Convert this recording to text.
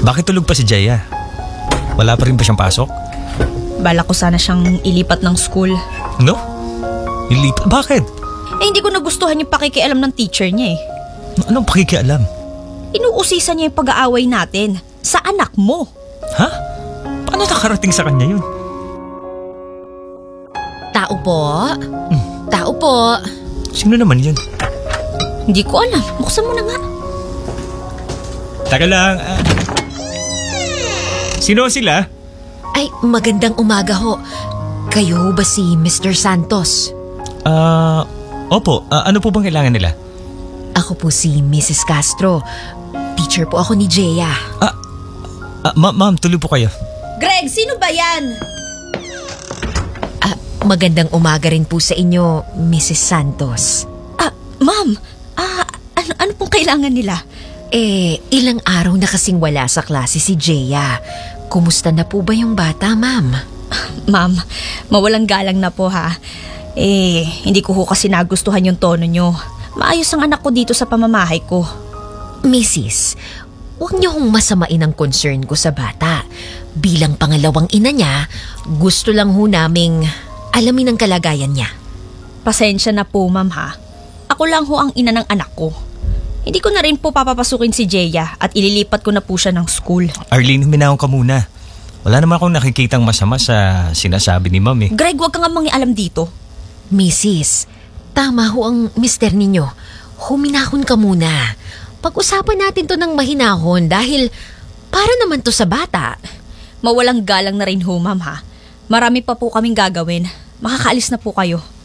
Bakit tulog pa si Jaya? Wala pa rin ba siyang pasok? Bala ko sana siyang ilipat ng school. No? Ilipat? Bakit? Hindi ko nagustuhan yung pakikialam ng teacher niya eh. Anong pakikialam? Inuusisan niya yung pag-aaway natin sa anak mo. Ha? Paano nakarating sa kanya yun? Tao po? Tao po? Sino naman yun? Hindi ko alam. Buksan mo na nga. Taka lang. Sino sila? Ay, magandang umaga ho. Kayo ba si Mr. Santos? Opo. Ano po bang kailangan nila? Ako po si Mrs. Castro. Teacher po ako ni Jaya. Ma'am, tuloy po kayo. Greg, sino ba yan? Magandang umaga rin po sa inyo, Mrs. Santos. Ma'am, ano pong kailangan nila? Ilang araw na kasing wala sa klase si Jaya. Kumusta na po ba yung bata, ma'am? Ma'am, mawalang galang na po ha. Hindi ko ho kasi nagustuhan yung tono nyo. Maayos ang anak ko dito sa pamamahay ko. Mrs., huwag niyo hong masamain ang concern ko sa bata. Bilang pangalawang ina niya, gusto lang ho naming alamin ang kalagayan niya. Pasensya na po, ma'am ha. Ako lang ho ang ina ng anak ko. Hindi ko na rin po papapasukin si Jaya at ililipat ko na po siya ng school. Arlene, huminahon ka muna. Wala naman akong nakikitang masama sa sinasabi ni ma'am eh. Greg, huwag ka nga mangialam dito. Mrs., tama ho ang mister ninyo. Huminahon ka muna. Pag-usapan natin to ng mahinahon dahil para naman to sa bata. Mawalang galang na rin ho, ma'am ha. Marami pa po kaming gagawin. Makakaalis na po kayo.